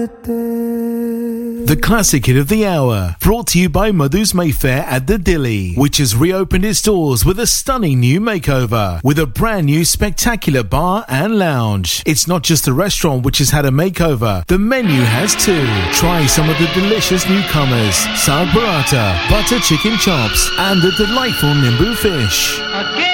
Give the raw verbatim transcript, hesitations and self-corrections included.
The classic hit of the hour, brought to you by Madhu's Mayfair at the Dilly, which has reopened its doors with a stunning new makeover, with a brand new spectacular bar and lounge. It's not just a restaurant which has had a makeover, the menu has too. Try some of the delicious newcomers, saag paratha, butter chicken chops, and the delightful nimbu fish. Again.